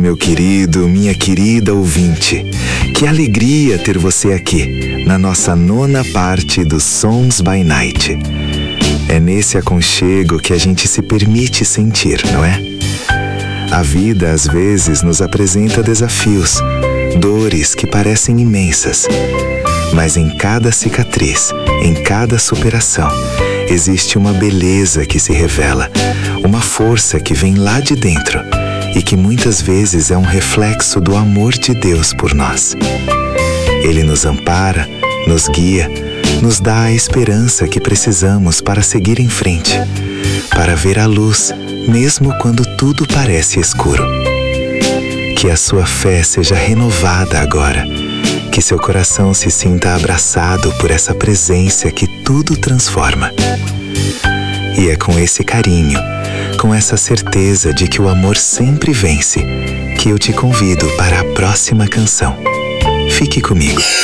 meu querido, minha querida ouvinte. Que alegria ter você aqui, na nossa 9ª parte do Sons by Night. É nesse aconchego que a gente se permite sentir, não é? A vida, às vezes, nos apresenta desafios, dores que parecem imensas. Mas em cada cicatriz, em cada superação, existe uma beleza que se revela, uma força que vem lá de dentro e que muitas vezes é um reflexo do amor de Deus por nós. Ele nos ampara, nos guia, nos dá a esperança que precisamos para seguir em frente, para ver a luz, mesmo quando tudo parece escuro. Que a sua fé seja renovada agora, que seu coração se sinta abraçado por essa presença que tudo transforma. E é com esse carinho, com essa certeza de que o amor sempre vence, que eu te convido para a próxima canção. Fique comigo.